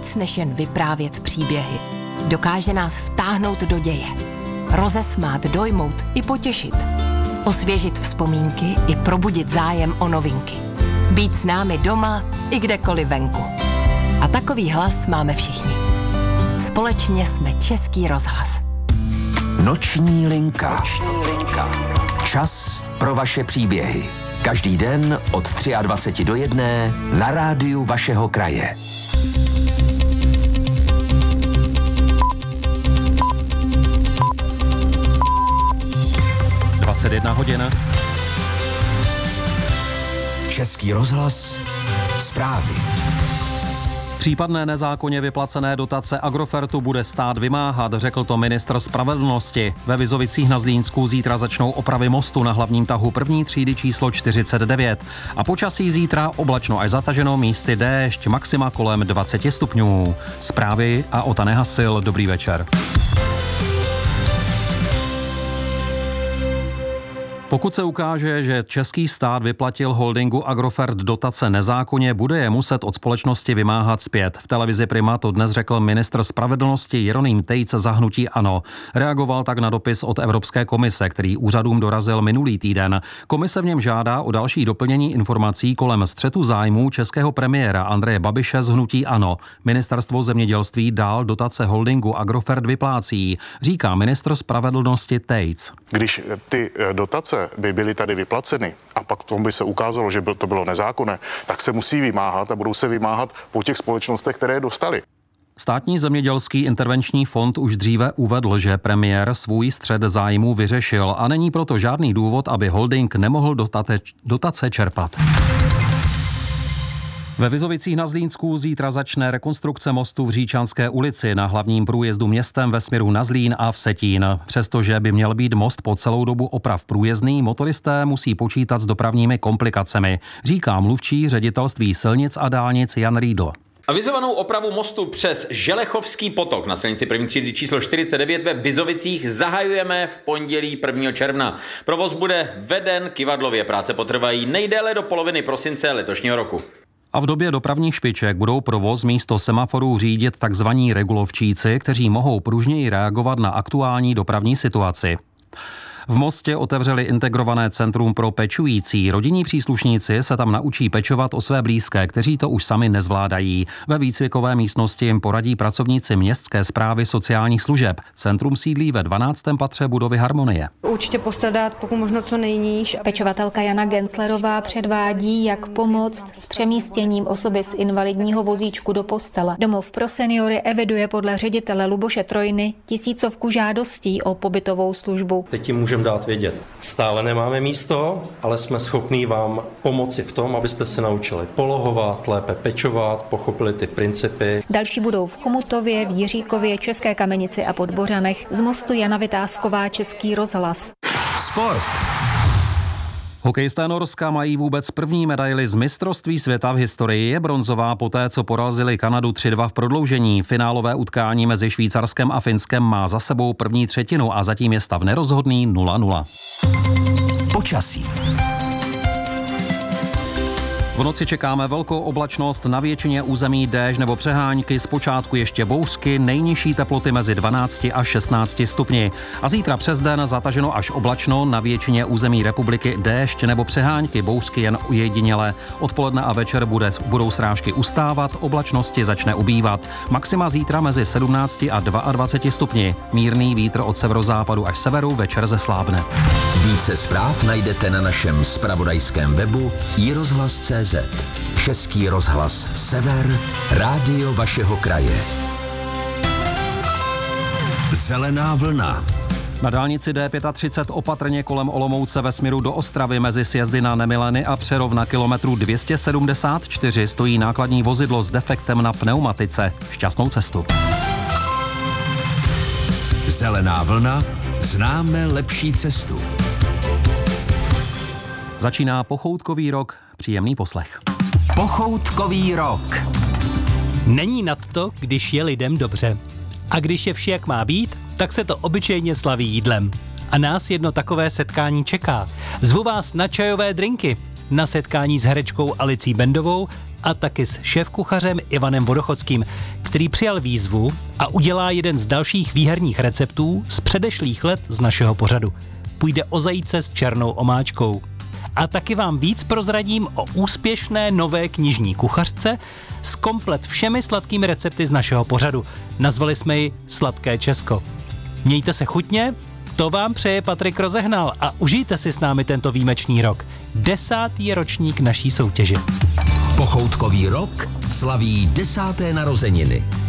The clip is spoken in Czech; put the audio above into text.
víc než jen vyprávět příběhy. Dokáže nás vtáhnout do děje, rozesmát, dojmout i potěšit, osvěžit vzpomínky i probudit zájem o novinky. Být s námi doma i kdekoliv venku. A takový hlas máme všichni. Společně jsme Český rozhlas. Noční linka. Čas pro vaše příběhy. Každý den od 23 do 1 na rádiu vašeho kraje. hodin. Český rozhlas. Zprávy. Případné nezákonně vyplacené dotace Agrofertu bude stát vymáhat, řekl to ministr spravedlnosti. Ve Vizovicích na Zlínsku zítra začnou opravy mostu na hlavním tahu první třídy číslo 49. A počasí zítra oblačno až zataženo, místy déšť, maxima kolem 20 stupňů. Zprávy a Ota Nehasil, dobrý večer. Pokud se ukáže, že český stát vyplatil holdingu Agrofert dotace nezákonně, bude je muset od společnosti vymáhat zpět. V televizi Prima to dnes řekl ministr spravedlnosti Jeroným Tejc za hnutí ANO. Reagoval tak na dopis od Evropské komise, který úřadům dorazil minulý týden. Komise v něm žádá o další doplnění informací kolem střetu zájmů českého premiéra Andreje Babiše z hnutí ANO. Ministerstvo zemědělství dál dotace holdingu Agrofert vyplácí, říká ministr spravedlnosti Tejc. Když ty dotace by byly tady vyplaceny a pak tomu by se ukázalo, že to bylo nezákonné, tak se musí vymáhat a budou se vymáhat po těch společnostech, které je dostali. Státní zemědělský intervenční fond už dříve uvedl, že premiér svůj střet zájmů vyřešil a není proto žádný důvod, aby holding nemohl dotace čerpat. Ve Vizovicích na Zlínsku zítra začne rekonstrukce mostu v Říčanské ulici na hlavním průjezdu městem ve směru na Zlín a Vsetín. Přestože by měl být most po celou dobu oprav průjezdný, motoristé musí počítat s dopravními komplikacemi, říká mluvčí ředitelství silnic a dálnic Jan Riedl. Avizovanou opravu mostu přes Želechovský potok na silnici první třídy číslo 49 ve Vizovicích zahajujeme v pondělí 1. června. Provoz bude veden kyvadlově, práce potrvají nejdéle do poloviny prosince letošního roku. A v době dopravních špiček budou provoz místo semaforů řídit takzvaní regulovčíci, kteří mohou pružněji reagovat na aktuální dopravní situaci. V Mostě otevřeli integrované centrum pro pečující. Rodinní příslušníci se tam naučí pečovat o své blízké, kteří to už sami nezvládají. Ve výcvikové místnosti jim poradí pracovníci městské správy sociálních služeb. Centrum sídlí ve 12. patře budovy Harmonie. Určitě postarat pokud možno co nejníž. Pečovatelka Jana Genslerová předvádí, jak pomoct s přemístěním osoby z invalidního vozíčku do postele. Domov pro seniory eviduje podle ředitele Luboše Trojny 1000 žádostí o pobytovou službu. Teď můžeme dát vědět. Stále nemáme místo, ale jsme schopní vám pomoci v tom, abyste se naučili polohovat, lépe pečovat, pochopili ty principy. Další budou v Chomutově, v Jiříkově, České Kamenici a Podbořanech. Z mostu Jana Vytázková, Český rozhlas. Sport. Hokejisté Norska mají vůbec první medaili z mistrovství světa v historii. Je bronzová poté, co porazili Kanadu 3-2 v prodloužení. Finálové utkání mezi Švýcarskem a Finskem má za sebou první třetinu a zatím je stav nerozhodný 0-0. Počasí. V noci čekáme velkou oblačnost, na většině území déšť nebo přehánky, zpočátku ještě bouřky, nejnižší teploty mezi 12 a 16 stupni. A zítra přes den zataženo až oblačno, na většině území republiky déšť nebo přehánky, bouřky jen ujediněle. Odpoledne a večer budou srážky ustávat, oblačnosti začne ubývat. Maxima zítra mezi 17 a 22 stupni. Mírný vítr od severozápadu až severu, večer zeslábne. Více zpráv najdete na našem zpravodajském webu iRozhlas.cz. Český rozhlas Sever, rádio vašeho kraje. Zelená vlna. Na dálnici D35 opatrně kolem Olomouce ve směru do Ostravy mezi sjezdy na Nemileny a Přerov na kilometru 274 stojí nákladní vozidlo s defektem na pneumatice. Šťastnou cestu. Zelená vlna. Známe lepší cestu. Začíná pochoutkový rok. Příjemný poslech. Pochoutkový rok. Není nad to, když je lidem dobře. A když je vše jak má být, tak se to obyčejně slaví jídlem. A nás jedno takové setkání čeká. Zvu vás na čajové drinky, na setkání s herečkou Alicí Bendovou a taky s šéfkuchařem Ivanem Vodochodským, který přijal výzvu a udělá jeden z dalších výherních receptů z předešlých let z našeho pořadu. Půjde o zajíce s černou omáčkou. A taky vám víc prozradím o úspěšné nové knižní kuchařce s komplet všemi sladkými recepty z našeho pořadu. Nazvali jsme ji Sladké Česko. Mějte se chutně, to vám přeje Patrik Rozehnal a užijte si s námi tento výjimečný rok. 10. ročník naší soutěže. Pochoutkový rok slaví 10. narozeniny.